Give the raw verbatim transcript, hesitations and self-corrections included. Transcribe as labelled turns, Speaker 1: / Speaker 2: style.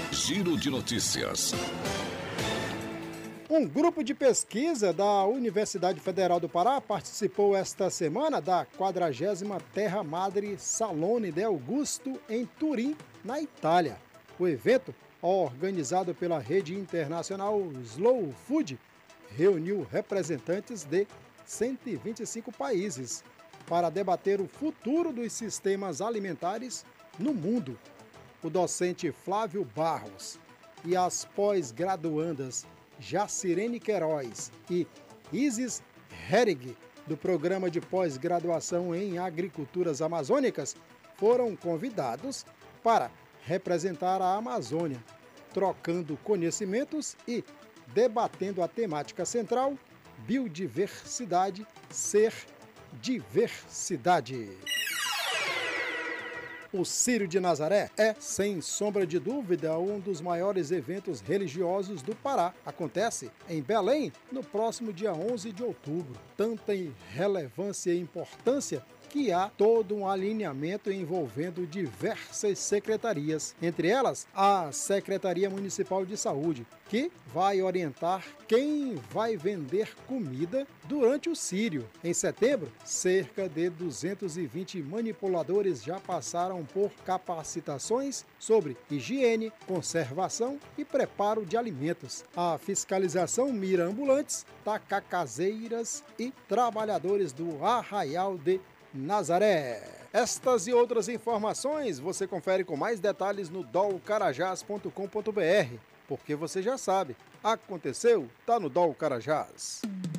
Speaker 1: Giro de notícias.
Speaker 2: Um grupo de pesquisa da Universidade Federal do Pará participou esta semana da quadragésima Terra Madre Salone de Augusto em Turim, na Itália. O evento, organizado pela rede internacional Slow Food, reuniu representantes de cento e vinte e cinco países para debater o futuro dos sistemas alimentares no mundo. O docente Flávio Barros e as pós-graduandas Jacirene Queiroz e Isis Herig, do Programa de Pós-Graduação em Agriculturas Amazônicas, foram convidados para representar a Amazônia, trocando conhecimentos e debatendo a temática central: biodiversidade, ser diversidade. O Círio de Nazaré é, sem sombra de dúvida, um dos maiores eventos religiosos do Pará. Acontece em Belém no próximo dia onze de outubro. Tanta relevância e importância que há todo um alinhamento envolvendo diversas secretarias, entre elas a Secretaria Municipal de Saúde, que vai orientar quem vai vender comida durante o Círio. Em setembro, cerca de duzentos e vinte manipuladores já passaram por capacitações sobre higiene, conservação e preparo de alimentos. A fiscalização mira ambulantes, tacacazeiras e trabalhadores do Arraial de Nazaré. Estas e outras informações você confere com mais detalhes no dol carajás ponto com ponto br, porque você já sabe, aconteceu, tá no Dol Carajás.